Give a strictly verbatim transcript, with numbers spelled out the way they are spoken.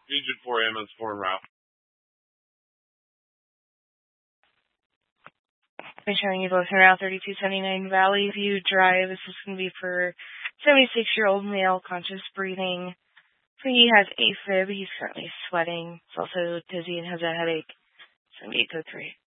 Agent four ambulance four en route. I'm showing you both in Route thirty-two seventy-nine Valley View Drive. This is going to be for seventy-six-year-old male, conscious breathing. He has AFib. He's currently sweating. He's also dizzy and has a headache. It's going to be code three.